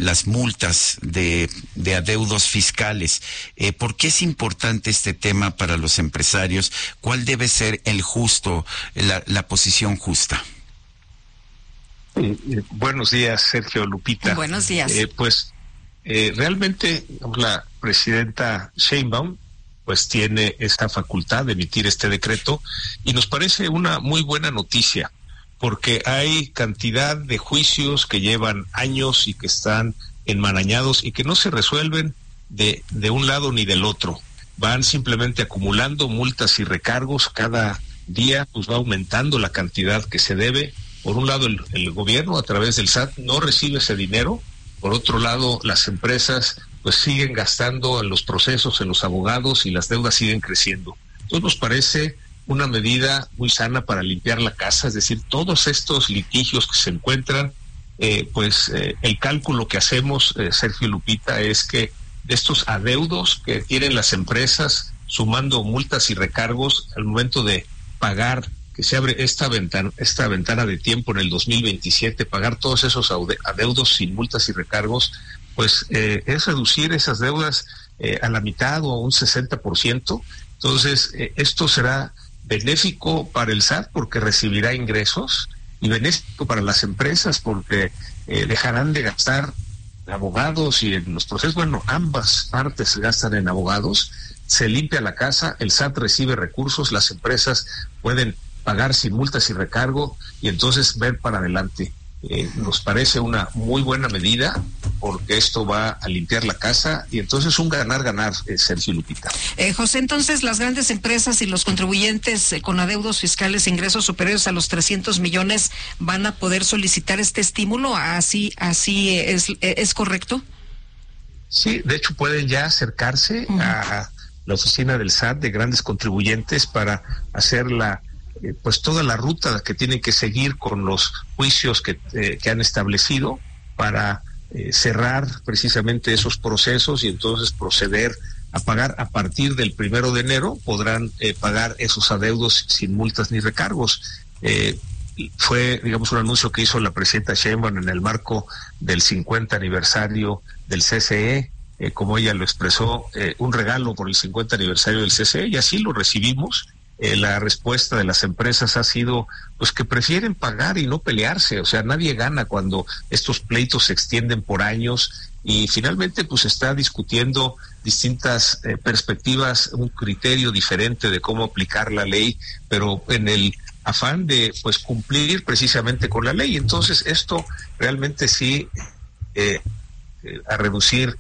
las multas de adeudos fiscales. ¿Por qué es importante este tema para los empresarios? ¿Cuál debe ser la posición justa? Buenos días, Sergio, Lupita. Buenos días. Realmente la presidenta Sheinbaum pues tiene esa facultad de emitir este decreto y nos parece una muy buena noticia porque hay cantidad de juicios que llevan años y que están enmarañados y que no se resuelven de un lado ni del otro. Van simplemente acumulando multas y recargos. Cada día pues va aumentando la cantidad que se debe. Por un lado el gobierno a través del SAT no recibe ese dinero. Por otro lado las empresas pues siguen gastando en los procesos, en los abogados y las deudas siguen creciendo. Entonces nos parece una medida muy sana para limpiar la casa, es decir, todos estos litigios que se encuentran, el cálculo que hacemos, Sergio y Lupita, es que de estos adeudos que tienen las empresas, sumando multas y recargos, al momento de pagar, que se abre esta ventana de tiempo en el 2027, pagar todos esos adeudos sin multas y recargos, pues es reducir esas deudas a la mitad o a un 60%. Entonces, esto será benéfico para el SAT porque recibirá ingresos y benéfico para las empresas porque dejarán de gastar en abogados y en los procesos. Bueno, ambas partes se gastan en abogados, se limpia la casa, el SAT recibe recursos, las empresas pueden pagar sin multas y recargo y entonces ver para adelante. Nos parece una muy buena medida porque esto va a limpiar la casa y entonces un ganar-ganar, Sergio, Lupita. José, entonces las grandes empresas y los contribuyentes con adeudos fiscales e ingresos superiores a los 300 millones van a poder solicitar este estímulo. ¿Así es correcto? Sí, de hecho pueden ya acercarse a la oficina del SAT de grandes contribuyentes para hacer pues toda la ruta que tienen que seguir con los juicios que han establecido para cerrar precisamente esos procesos y entonces proceder a pagar. A partir del 1 de enero podrán pagar esos adeudos sin multas ni recargos. Fue, digamos, un anuncio que hizo la presidenta Sheinbaum en el marco del 50 aniversario del CCE, como ella lo expresó, un regalo por el 50 aniversario del CCE, y así lo recibimos. La respuesta de las empresas ha sido pues que prefieren pagar y no pelearse. O sea, nadie gana cuando estos pleitos se extienden por años y finalmente pues se está discutiendo distintas perspectivas, un criterio diferente de cómo aplicar la ley, pero en el afán de pues cumplir precisamente con la ley. Entonces esto realmente sí a reducir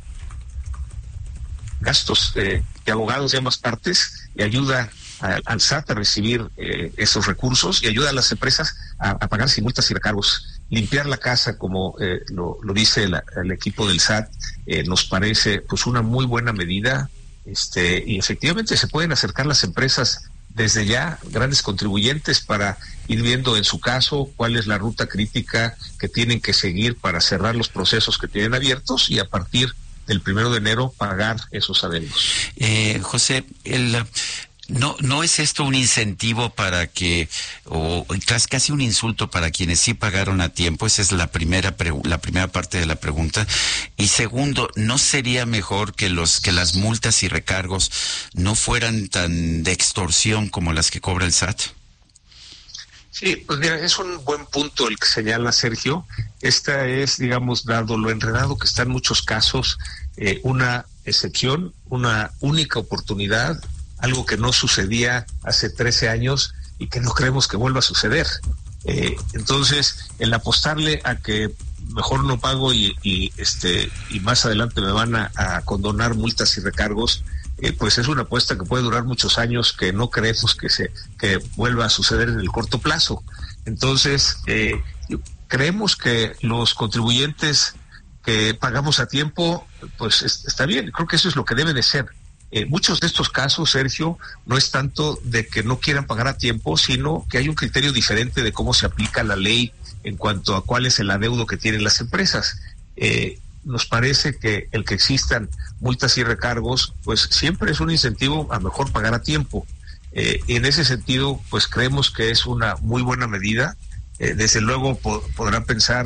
gastos de abogados de ambas partes y ayuda al SAT a recibir esos recursos y ayuda a las empresas a pagar sin multas y recargos. Limpiar la casa, como lo dice el equipo del SAT, nos parece pues una muy buena medida, y efectivamente se pueden acercar las empresas desde ya, grandes contribuyentes, para ir viendo en su caso cuál es la ruta crítica que tienen que seguir para cerrar los procesos que tienen abiertos y a partir del 1 de enero pagar esos adeudos. José, ¿No es esto un incentivo para que, o casi un insulto para quienes sí pagaron a tiempo? Esa es la primera parte de la pregunta. Y segundo, ¿no sería mejor que las multas y recargos no fueran tan de extorsión como las que cobra el SAT? Sí, pues mira, es un buen punto el que señala Sergio. Esta es, digamos, dado lo enredado que está en muchos casos, una excepción, una única oportunidad, algo que no sucedía hace 13 años y que no creemos que vuelva a suceder. Entonces, el apostarle a que mejor no pago y más adelante me van a condonar multas y recargos, pues es una apuesta que puede durar muchos años, que no creemos que vuelva a suceder en el corto plazo. Entonces, creemos que los contribuyentes que pagamos a tiempo, pues está bien, creo que eso es lo que debe de ser. Muchos de estos casos, Sergio, no es tanto de que no quieran pagar a tiempo, sino que hay un criterio diferente de cómo se aplica la ley en cuanto a cuál es el adeudo que tienen las empresas. Nos parece que el que existan multas y recargos, pues siempre es un incentivo a mejor pagar a tiempo. Y en ese sentido, pues creemos que es una muy buena medida. Desde luego podrán pensar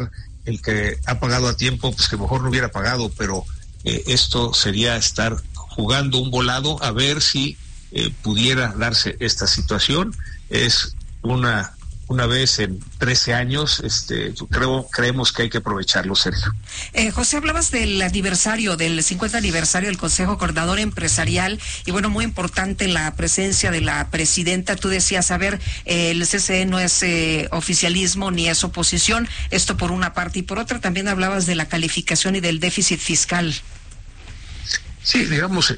el que ha pagado a tiempo, pues que mejor no hubiera pagado, pero esto sería estar jugando un volado a ver si pudiera darse esta situación. Es una vez en 13 años, creemos que hay que aprovecharlo, Sergio. José, hablabas del aniversario, del 50 aniversario del Consejo Coordinador Empresarial, y bueno, muy importante la presencia de la presidenta. Tú decías, a ver, el CCE no es oficialismo ni es oposición, esto por una parte, y por otra también hablabas de la calificación y del déficit fiscal. Sí, digamos,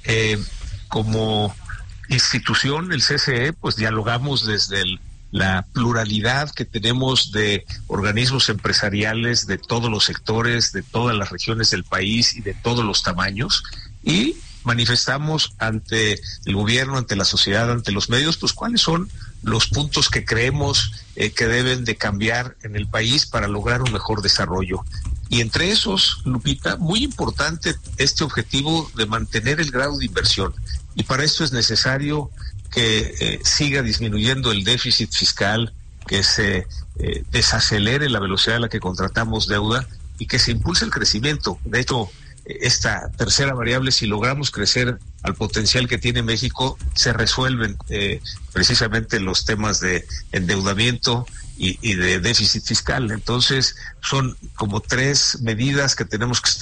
como institución, el CCE, pues dialogamos desde la pluralidad que tenemos de organismos empresariales de todos los sectores, de todas las regiones del país y de todos los tamaños, y manifestamos ante el gobierno, ante la sociedad, ante los medios, pues cuáles son los puntos que creemos que deben de cambiar en el país para lograr un mejor desarrollo. Y entre esos, Lupita, muy importante este objetivo de mantener el grado de inversión. Y para esto es necesario que siga disminuyendo el déficit fiscal, que se desacelere la velocidad a la que contratamos deuda y que se impulse el crecimiento. De hecho, esta tercera variable, si logramos crecer al potencial que tiene México, se resuelven precisamente los temas de endeudamiento y de déficit fiscal. Entonces, son como tres variables que tenemos que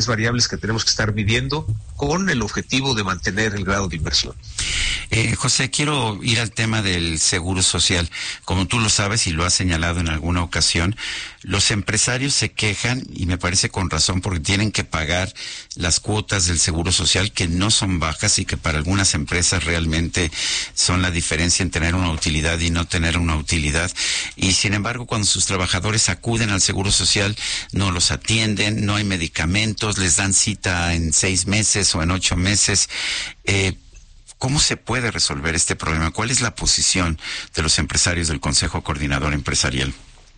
estar midiendo con el objetivo de mantener el grado de inversión. José, quiero ir al tema del seguro social. Como tú lo sabes y lo has señalado en alguna ocasión, los empresarios se quejan, y me parece con razón, porque tienen que pagar las cuotas del seguro social, que no son bajas y que para algunas empresas realmente son la diferencia en tener una utilidad y no tener una utilidad. Y sin embargo, cuando sus trabajadores acuden al seguro social, no los atienden, no hay medicamentos, les dan cita en 6 meses o en 8 meses. ¿Cómo se puede resolver este problema? ¿Cuál es la posición de los empresarios del Consejo Coordinador Empresarial?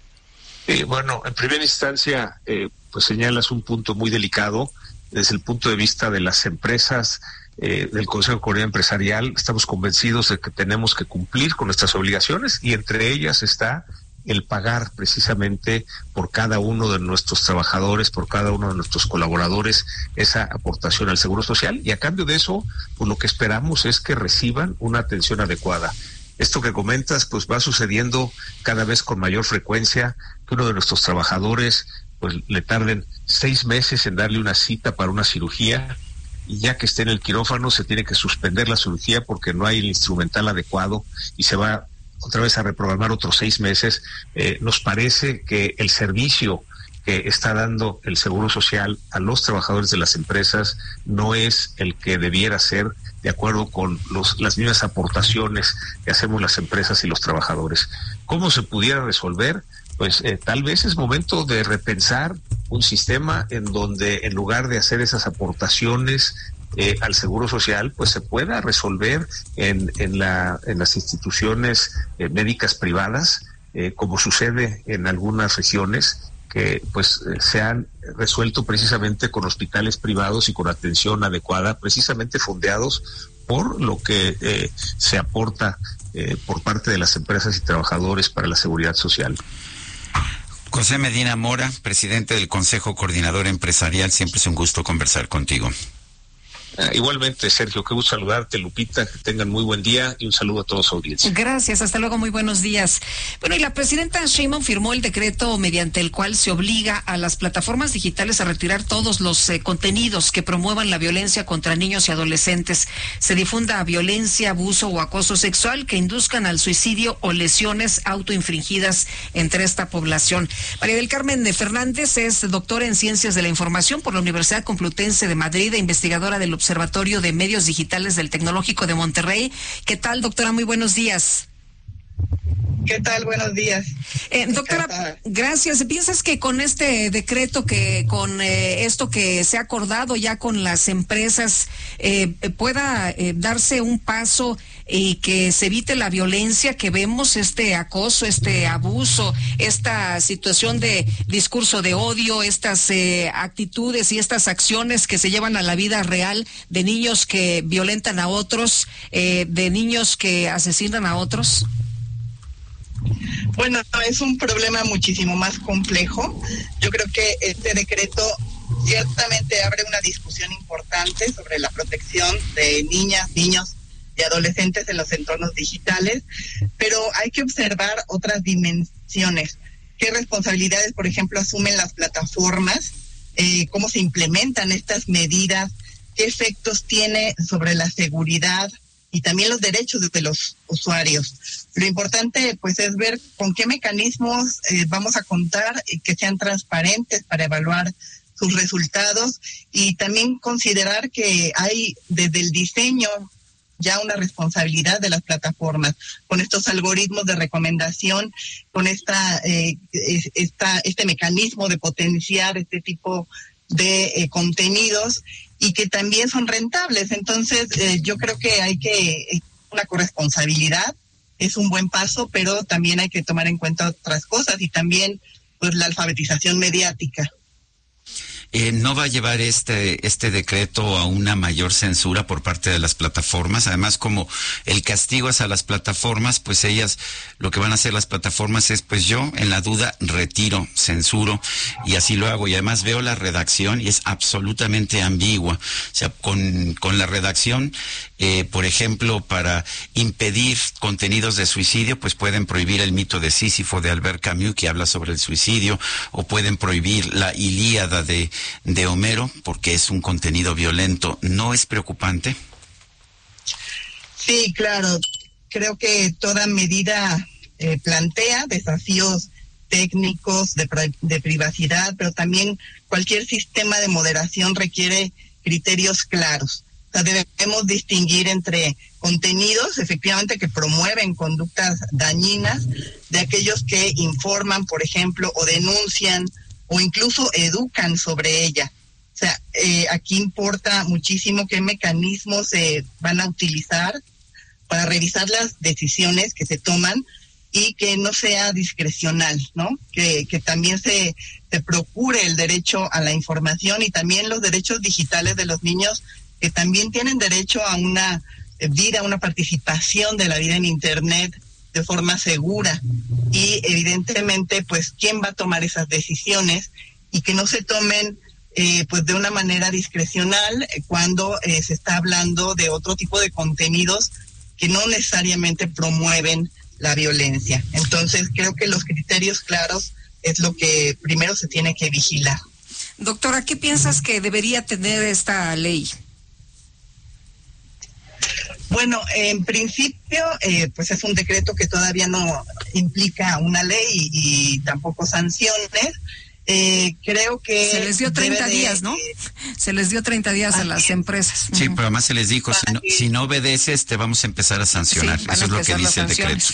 Bueno, en primera instancia, pues señalas un punto muy delicado desde el punto de vista de las empresas del Consejo Coordinador Empresarial. Estamos convencidos de que tenemos que cumplir con nuestras obligaciones, y entre ellas está el pagar precisamente por cada uno de nuestros trabajadores, por cada uno de nuestros colaboradores, esa aportación al Seguro Social, y a cambio de eso, pues lo que esperamos es que reciban una atención adecuada. Esto que comentas, pues va sucediendo cada vez con mayor frecuencia, que uno de nuestros trabajadores, pues le tarden 6 meses en darle una cita para una cirugía, y ya que esté en el quirófano se tiene que suspender la cirugía porque no hay el instrumental adecuado y se va otra vez a reprogramar otros 6 meses. Nos parece que el servicio que está dando el Seguro Social a los trabajadores de las empresas no es el que debiera ser, de acuerdo con las mismas aportaciones que hacemos las empresas y los trabajadores. ¿Cómo se pudiera resolver? Pues tal vez es momento de repensar un sistema en donde, en lugar de hacer esas aportaciones al Seguro Social, pues se pueda resolver en las instituciones médicas privadas, como sucede en algunas regiones, que pues se han resuelto precisamente con hospitales privados y con atención adecuada, precisamente fondeados por lo que se aporta por parte de las empresas y trabajadores para la seguridad social. José Medina Mora, presidente del Consejo Coordinador Empresarial, siempre es un gusto conversar contigo. Igualmente, Sergio, qué gusto saludarte, Lupita, que tengan muy buen día y un saludo a toda su audiencia. Gracias, hasta luego, muy buenos días. Bueno, y la presidenta Sheinbaum firmó el decreto mediante el cual se obliga a las plataformas digitales a retirar todos los contenidos que promuevan la violencia contra niños y adolescentes. Se difunda violencia, abuso o acoso sexual que induzcan al suicidio o lesiones autoinfringidas entre esta población. María del Carmen Fernández es doctora en Ciencias de la Información por la Universidad Complutense de Madrid e investigadora del Observatorio de Medios Digitales del Tecnológico de Monterrey. ¿Qué tal, doctora? Muy buenos días. ¿Qué tal? Buenos días. Doctora, gracias. ¿Piensas que con este decreto, con esto que se ha acordado ya con las empresas, pueda darse un paso y que se evite la violencia que vemos, este acoso, este abuso, esta situación de discurso de odio, estas actitudes y estas acciones que se llevan a la vida real de niños que violentan a otros, de niños que asesinan a otros? Bueno, es un problema muchísimo más complejo. Yo creo que este decreto ciertamente abre una discusión importante sobre la protección de niñas, niños y adolescentes en los entornos digitales, pero hay que observar otras dimensiones. ¿Qué responsabilidades, por ejemplo, asumen las plataformas? ¿Cómo se implementan estas medidas? ¿Qué efectos tiene sobre la seguridad y también los derechos de los usuarios? Lo importante, pues, es ver con qué mecanismos vamos a contar y que sean transparentes para evaluar sus resultados, y también considerar que hay desde el diseño ya una responsabilidad de las plataformas con estos algoritmos de recomendación, con este mecanismo de potenciar este tipo de contenidos y que también son rentables. Entonces, yo creo que hay una corresponsabilidad, es un buen paso, pero también hay que tomar en cuenta otras cosas y también, pues, la alfabetización mediática. ¿No va a llevar este decreto a una mayor censura por parte de las plataformas? Además, como el castigo es a las plataformas, pues ellas, lo que van a hacer las plataformas es, pues yo, en la duda, retiro, censuro, y así lo hago. Y además veo la redacción y es absolutamente ambigua. O sea, con la redacción, por ejemplo, para impedir contenidos de suicidio, pues pueden prohibir el mito de Sísifo de Albert Camus, que habla sobre el suicidio, o pueden prohibir la Ilíada de Homero, porque es un contenido violento. ¿No es preocupante? Sí, claro. Creo que toda medida plantea desafíos técnicos de privacidad, pero también cualquier sistema de moderación requiere criterios claros. O sea, debemos distinguir entre contenidos, efectivamente, que promueven conductas dañinas, de aquellos que informan, por ejemplo, o denuncian, o incluso educan sobre ella. O sea, aquí importa muchísimo qué mecanismos se van a utilizar para revisar las decisiones que se toman y que no sea discrecional, ¿no? Que también se procure el derecho a la información y también los derechos digitales de los niños, que también tienen derecho a una vida, una participación de la vida en Internet de forma segura. Y evidentemente, pues, ¿quién va a tomar esas decisiones? Y que no se tomen pues de una manera discrecional cuando se está hablando de otro tipo de contenidos que no necesariamente promueven la violencia. Entonces, creo que los criterios claros es lo que primero se tiene que vigilar. Doctora, ¿qué piensas que debería tener esta ley? Bueno, en principio, pues es un decreto que todavía no implica una ley y tampoco sanciones. Creo que se les dio 30 días, ¿no? Se les dio 30 días a las empresas. Sí, pero además se les dijo, si no obedeces, te vamos a empezar a sancionar. Sí, eso es lo que dice el decreto.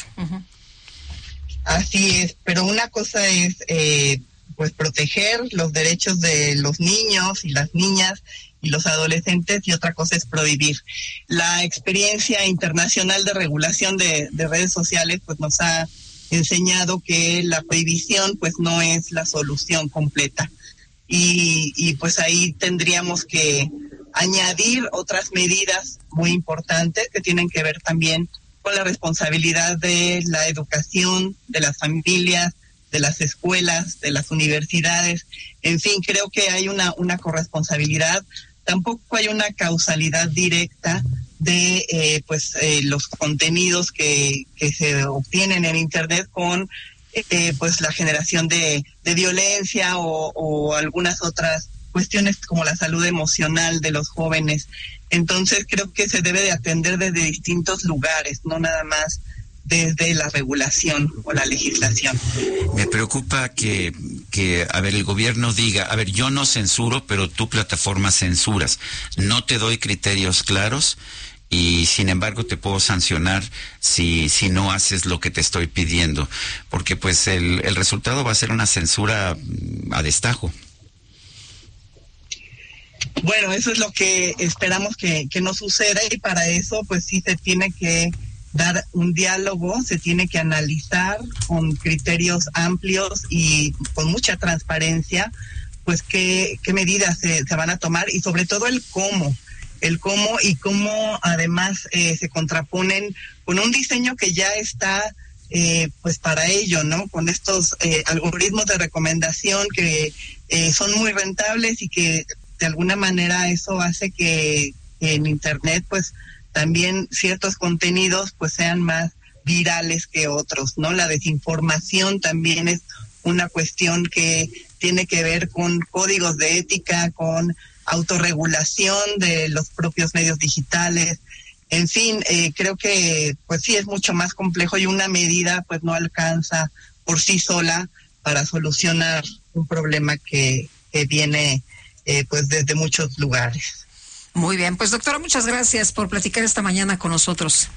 Así es, pero una cosa es pues proteger los derechos de los niños y las niñas y los adolescentes, y otra cosa es prohibir. La experiencia internacional de regulación de redes sociales pues nos ha enseñado que la prohibición pues no es la solución completa, y pues ahí tendríamos que añadir otras medidas muy importantes que tienen que ver también con la responsabilidad de la educación, de las familias, de las escuelas, de las universidades. En fin, creo que hay una corresponsabilidad. Tampoco hay una causalidad directa de los contenidos que se obtienen en Internet con pues la generación de violencia o algunas otras cuestiones como la salud emocional de los jóvenes. Entonces creo que se debe de atender desde distintos lugares, no nada más desde la regulación o la legislación. Me preocupa que el gobierno diga, yo no censuro, pero tu plataforma censuras. No te doy criterios claros y sin embargo te puedo sancionar si no haces lo que te estoy pidiendo. Porque pues el resultado va a ser una censura a destajo. Bueno, eso es lo que esperamos que no suceda, y para eso pues sí se tiene que dar un diálogo, se tiene que analizar con criterios amplios y con mucha transparencia, pues qué medidas se van a tomar, y sobre todo el cómo y cómo además se contraponen con un diseño que ya está pues para ello, ¿no? Con estos algoritmos de recomendación que son muy rentables y que de alguna manera eso hace que en Internet pues también ciertos contenidos pues sean más virales que otros, ¿no? La desinformación también es una cuestión que tiene que ver con códigos de ética, con autorregulación de los propios medios digitales. En fin, creo que pues sí es mucho más complejo y una medida pues no alcanza por sí sola para solucionar un problema que viene pues desde muchos lugares. Muy bien, pues doctora, muchas gracias por platicar esta mañana con nosotros.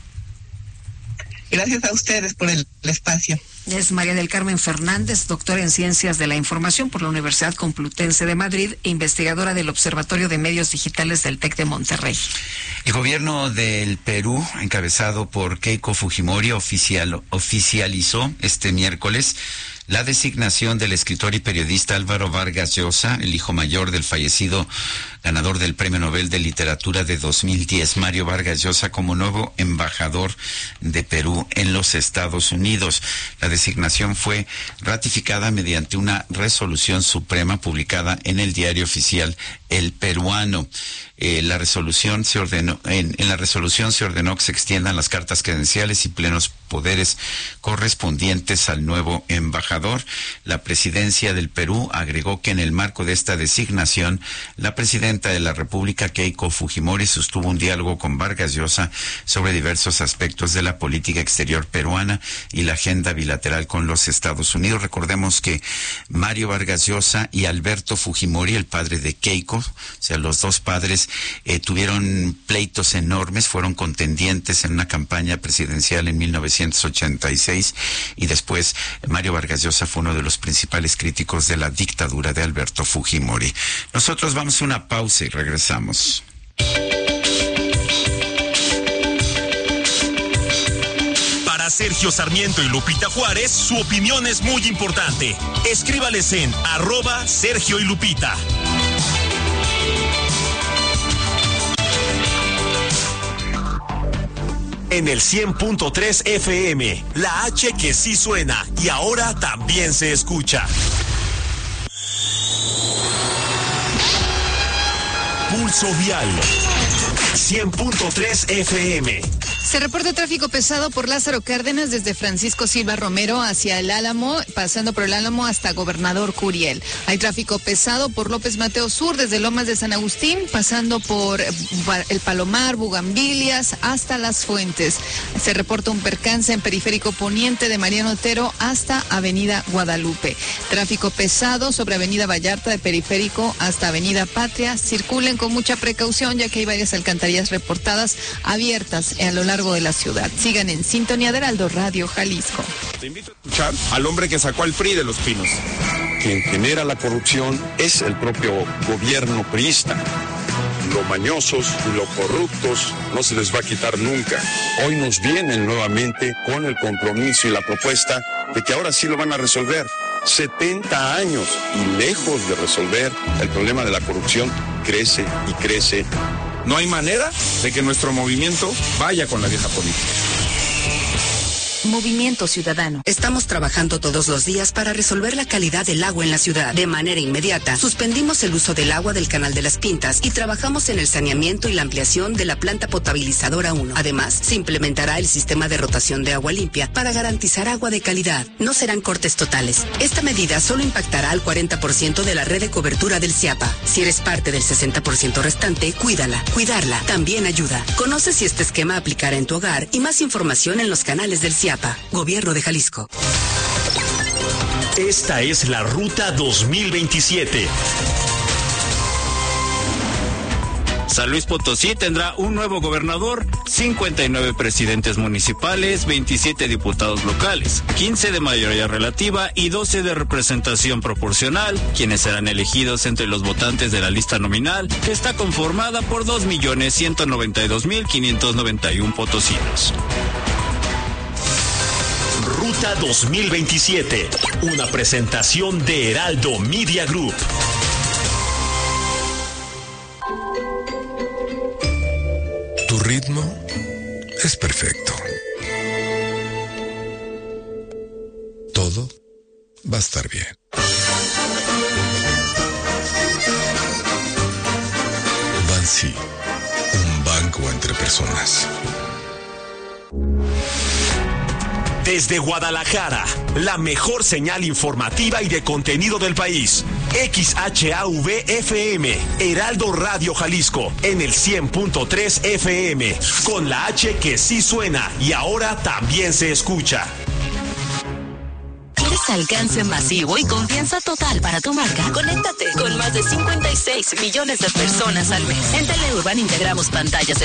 Gracias a ustedes por el espacio. Es María del Carmen Fernández, doctora en Ciencias de la Información por la Universidad Complutense de Madrid e investigadora del Observatorio de Medios Digitales del TEC de Monterrey. El gobierno del Perú, encabezado por Keiko Fujimori, oficializó este miércoles la designación del escritor y periodista Álvaro Vargas Llosa, el hijo mayor del fallecido ganador del Premio Nobel de Literatura de 2010, Mario Vargas Llosa, como nuevo embajador de Perú en los Estados Unidos. La designación fue ratificada mediante una resolución suprema publicada en el Diario Oficial El Peruano. En la resolución se ordenó que se extiendan las cartas credenciales y plenos poderes correspondientes al nuevo embajador. La presidencia del Perú agregó que en el marco de esta designación, la presidenta de la República, Keiko Fujimori, sostuvo un diálogo con Vargas Llosa sobre diversos aspectos de la política exterior peruana y la agenda bilateral con los Estados Unidos. Recordemos que Mario Vargas Llosa y Alberto Fujimori, el padre de Keiko, o sea, los dos padres, tuvieron pleitos enormes, fueron contendientes en una campaña presidencial en 1986 y después Mario Vargas Llosa fue uno de los principales críticos de la dictadura de Alberto Fujimori. Nosotros vamos a una pausa y regresamos. Para Sergio Sarmiento y Lupita Juárez, su opinión es muy importante. Escríbales en @Sergio y Lupita. En el 100.3 FM, la H que sí suena y ahora también se escucha. Pulso Vial, 100.3 FM. Se reporta tráfico pesado por Lázaro Cárdenas desde Francisco Silva Romero hacia el Álamo, pasando por el Álamo hasta Gobernador Curiel. Hay tráfico pesado por López Mateo Sur desde Lomas de San Agustín, pasando por el Palomar, Bugambilias hasta Las Fuentes. Se reporta un percance en Periférico Poniente de Mariano Otero hasta Avenida Guadalupe. Tráfico pesado sobre Avenida Vallarta de Periférico hasta Avenida Patria. Circulen con mucha precaución ya que hay varias alcantarillas reportadas abiertas a lo largo de la ciudad. Sigan en sintonía de Heraldo Radio Jalisco. Te invito a escuchar al hombre que sacó al PRI de Los Pinos. Quien genera la corrupción es el propio gobierno priista. Lo mañosos y lo corruptos no se les va a quitar nunca. Hoy nos vienen nuevamente con el compromiso y la propuesta de que ahora sí lo van a resolver. 70 años y lejos de resolver el problema de la corrupción, crece y crece. No hay manera de que nuestro movimiento vaya con la vieja política. Movimiento Ciudadano. Estamos trabajando todos los días para resolver la calidad del agua en la ciudad. De manera inmediata, suspendimos el uso del agua del Canal de las Pintas y trabajamos en el saneamiento y la ampliación de la planta potabilizadora 1. Además, se implementará el sistema de rotación de agua limpia para garantizar agua de calidad. No serán cortes totales. Esta medida solo impactará al 40% de la red de cobertura del CIAPA. Si eres parte del 60% restante, cuídala. Cuidarla también ayuda. Conoce si este esquema aplicará en tu hogar y más información en los canales del CIAPA. Gobierno de Jalisco. Esta es la Ruta 2027. San Luis Potosí tendrá un nuevo gobernador, 59 presidentes municipales, 27 diputados locales, 15 de mayoría relativa y 12 de representación proporcional, quienes serán elegidos entre los votantes de la lista nominal, que está conformada por 2.192.591 potosinos. Ruta 2027, una presentación de Heraldo Media Group. Tu ritmo es perfecto. todo va a estar bien. Bansi, un banco entre personas. Desde Guadalajara, la mejor señal informativa y de contenido del país. XHAV-FM, Heraldo Radio Jalisco, en el 100.3 FM, con la H que sí suena y ahora también se escucha. ¿Quieres alcance masivo y confianza total para tu marca? Conéctate con más de 56 millones de personas al mes. En Teleurban integramos pantallas